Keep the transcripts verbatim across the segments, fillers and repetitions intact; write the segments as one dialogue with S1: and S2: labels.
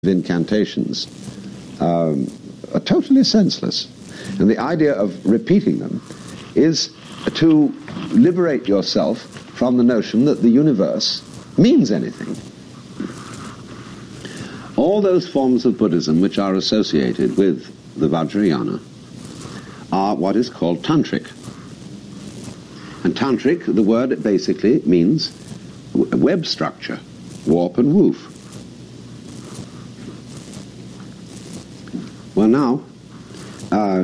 S1: incantations um, are totally senseless. And the idea of repeating them is to liberate yourself from the notion that the universe means anything. All those forms of Buddhism which are associated with the Vajrayana are what is called tantric. And tantric, the word basically means web structure, warp and woof. Well now, uh,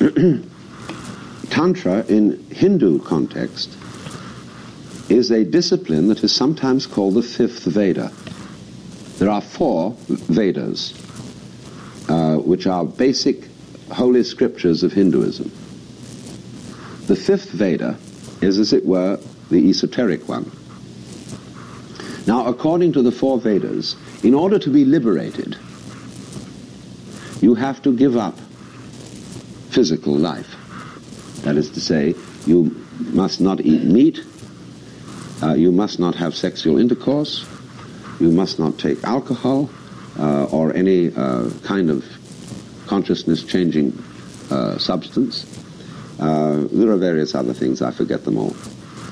S1: Tantra in Hindu context is a discipline that is sometimes called the fifth Veda. There are four Vedas, uh, which are basic holy scriptures of Hinduism. The fifth Veda is, as it were, the esoteric one. Now, according to the four Vedas, in order to be liberated, you have to give up physical life. That is to say, you must not eat meat, uh, you must not have sexual intercourse, you must not take alcohol uh, or any uh, kind of consciousness-changing uh, substance. Uh, there are various other things, I forget them all.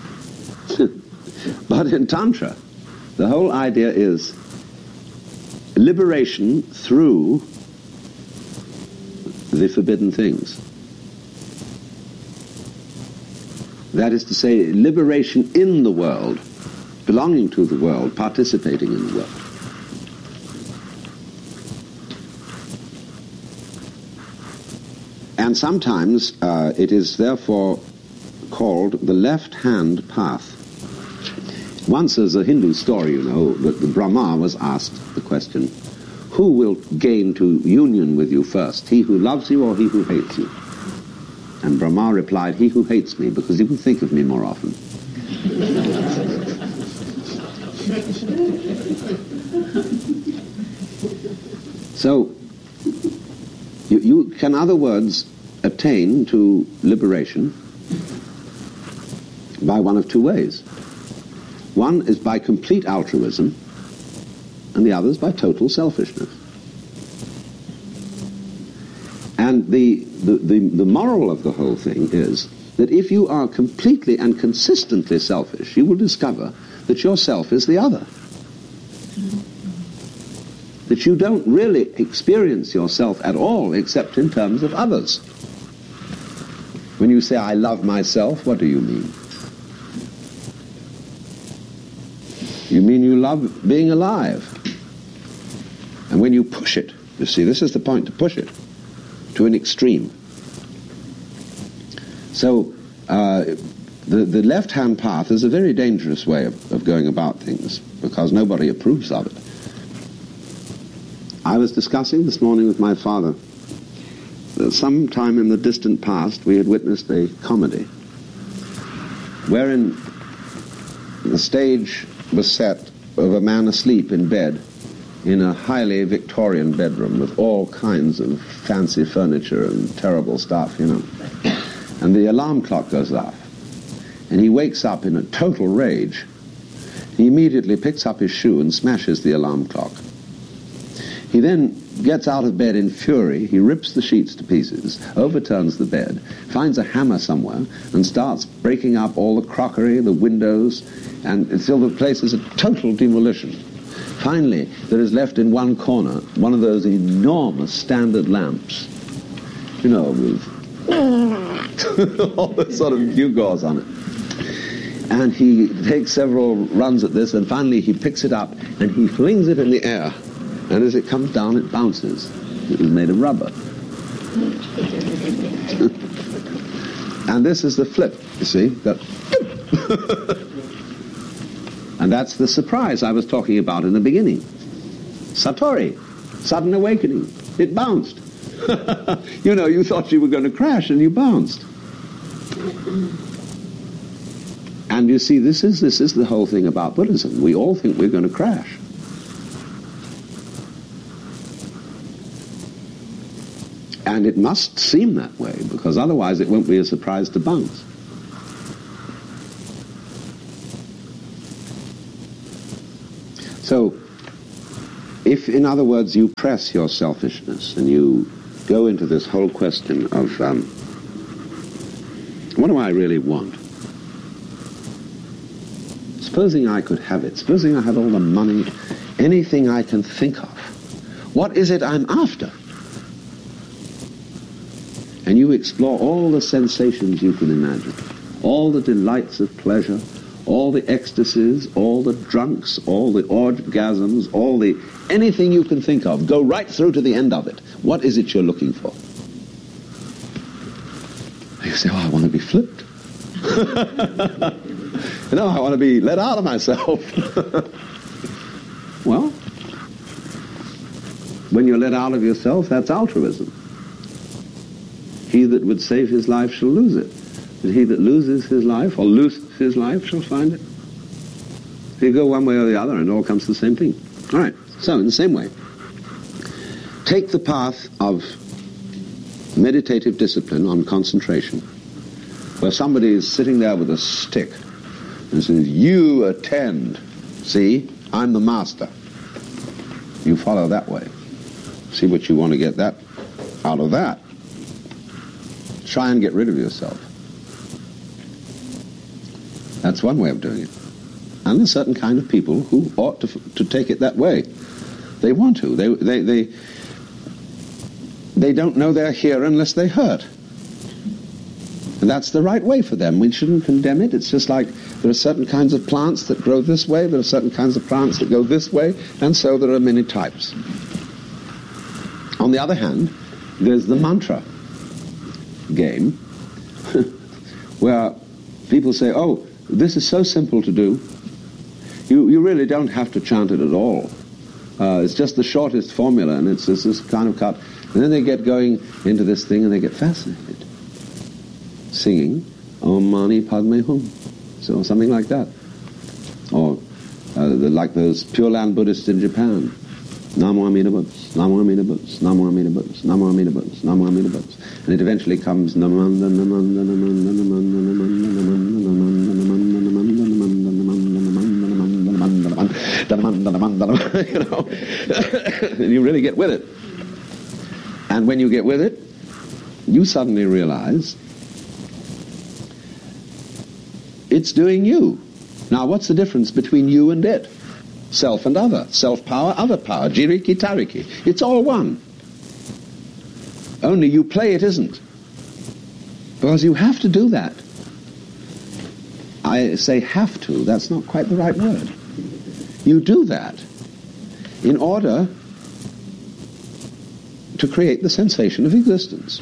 S1: But in Tantra, the whole idea is liberation through the forbidden things. That is to say, liberation in the world, belonging to the world, participating in the world. And sometimes uh, it is therefore called the left-hand path. Once, as a Hindu story, you know, that the Brahma was asked the question, who will gain to union with you first, he who loves you or he who hates you? And Brahma replied, he who hates me, because he will think of me more often. So, you, you can, in other words, attain to liberation by one of two ways. One is by complete altruism, and the other is by total selfishness. And the, the, the, the moral of the whole thing is that if you are completely and consistently selfish, you will discover that yourself is the other. That you don't really experience yourself at all except in terms of others. When you say, I love myself, what do you mean? You mean you love being alive. And when you push it, you see, this is the point, to push it to an extreme. So, uh, the, the left-hand path is a very dangerous way of, of going about things, because nobody approves of it. I was discussing this morning with my father that sometime in the distant past we had witnessed a comedy wherein the stage was set of a man asleep in bed in a highly Victorian bedroom with all kinds of fancy furniture and terrible stuff, you know. And the alarm clock goes off. And he wakes up in a total rage. He immediately picks up his shoe and smashes the alarm clock. He then gets out of bed in fury. He rips the sheets to pieces, overturns the bed, finds a hammer somewhere, and starts breaking up all the crockery, the windows, and until the place is a total demolition. Finally, there is left in one corner one of those enormous standard lamps, you know, with all the sort of gewgaws on it. And he takes several runs at this, and finally he picks it up and he flings it in the air. And as it comes down, it bounces. It was made of rubber. And this is the flip, you see. That and that's the surprise I was talking about in the beginning. Satori, sudden awakening. It bounced. You know, you thought you were going to crash and you bounced. And you see, this is, this is the whole thing about Buddhism. We all think we're going to crash. And it must seem that way, because otherwise it won't be a surprise to bounce. So, if if, in other words, you press your selfishness and you go into this whole question of um, what do I really want? Supposing I could have it, supposing I had all the money, anything I can think of, what is it I'm after? And you explore all the sensations you can imagine, all the delights of pleasure, all the ecstasies, all the drunks, all the orgasms, all the anything you can think of. Go right through to the end of it. What is it you're looking for? You say, oh, I want to be flipped. You know, I want to be let out of myself. Well, when you're let out of yourself, that's altruism. He that would save his life shall lose it. But he that loses his life, or loses his life, shall find it. You go one way or the other, and it all comes to the same thing. All right, so in the same way, take the path of meditative discipline on concentration, where somebody is sitting there with a stick and says, you attend. See, I'm the master. You follow that way. See what you want to get that out of that. Try and get rid of yourself. That's one way of doing it. And there's certain kind of people who ought to to take it that way. They want to. They they they they don't know they're here unless they hurt. And that's the right way for them. We shouldn't condemn it. It's just like there are certain kinds of plants that grow this way, there are certain kinds of plants that go this way, and so there are many types. On the other hand, there's the mantra game, where people say, oh, this is so simple to do, you, you really don't have to chant it at all. Uh, it's just the shortest formula, and it's, it's this kind of cut. And then they get going into this thing, and they get fascinated. Singing, Om Mani Padme Hum, so something like that. Or uh, the, like those Pure Land Buddhists in Japan, Namo Amida Butsu, Namo Amida Butsu, Namo Amida Butsu, Namo Amida Butsu, Namo Amida Butsu. And it eventually comes Namanda, Namanda, Namanda, Namanda, Namanda, Namanda, Namanda, Namanda, Namanda, Namanda, Namanda, Namanda, Namanda, you know. And you really get with it. And when you get with it, you suddenly realize it's doing you. Now, what's the difference between you and it? Self and other. Self-power, other power. Jiriki, tariki. It's all one. Only you play it isn't. Because you have to do that. I say have to. That's not quite the right word. You do that in order to create the sensation of existence.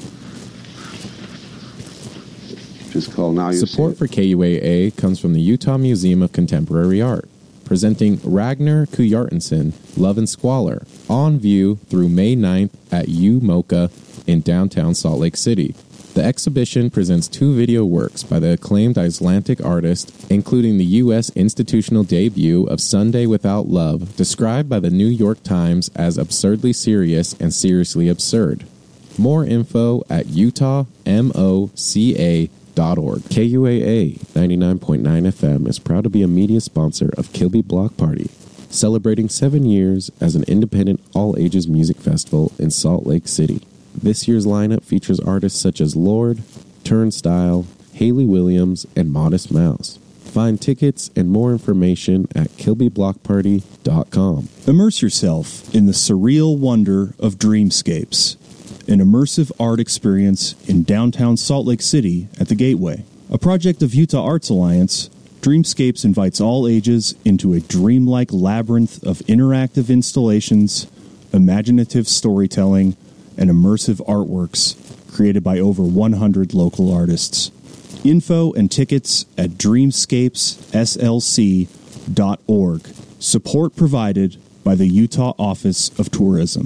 S1: Which is called Now You
S2: Support for K U A A comes from the Utah Museum of Contemporary Art, presenting Ragnar Kuyartensen, Love and Squalor, on view through May ninth at U MoCA in downtown Salt Lake City. The exhibition presents two video works by the acclaimed Icelandic artist, including the U S institutional debut of Sunday Without Love, described by the New York Times as absurdly serious and seriously absurd. More info at utah moca dot org. K U A A ninety-nine point nine F M is proud to be a media sponsor of Kilby Block Party, celebrating seven years as an independent all-ages music festival in Salt Lake City. This year's lineup features artists such as Lord, Turnstile, Hayley Williams, and Modest Mouse. Find tickets and more information at kilby block party dot com.
S3: Immerse yourself in the surreal wonder of Dreamscapes, an immersive art experience in downtown Salt Lake City at the Gateway. A project of Utah Arts Alliance, Dreamscapes invites all ages into a dreamlike labyrinth of interactive installations, imaginative storytelling, and immersive artworks created by over one hundred local artists. Info and tickets at dreamscapes s l c dot org. Support provided by the Utah Office of Tourism.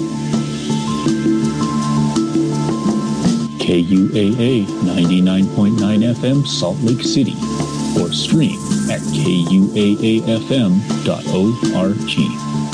S4: K U A A ninety-nine point nine F M Salt Lake City, or stream at K U A A F M dot org.